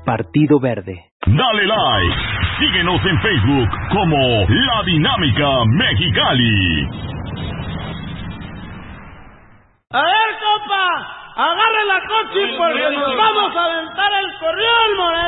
Partido Verde. Dale like. Síguenos en Facebook como La Dinámica Mexicali. A ver, compa, agarre la coche porque nos vamos a aventar el corrión, Moreno.